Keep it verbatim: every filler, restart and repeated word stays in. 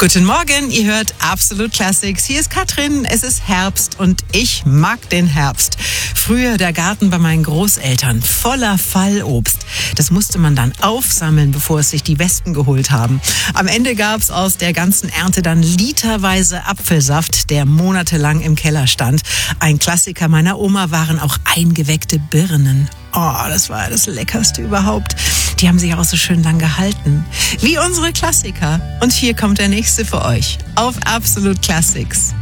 Guten Morgen, ihr hört Absolute Classics. Hier ist Katrin, es ist Herbst und ich mag den Herbst. Früher der Garten bei meinen Großeltern, voller Fallobst. Das musste man dann aufsammeln, bevor es sich die Wespen geholt haben. Am Ende gab es aus der ganzen Ernte dann literweise Apfelsaft, der monatelang im Keller stand. Ein Klassiker meiner Oma waren auch eingeweckte Birnen. Oh, das war das Leckerste überhaupt. Die haben sich auch so schön lang gehalten. Wie unsere Klassiker. Und hier kommt der nächste für euch auf Absolute Classics.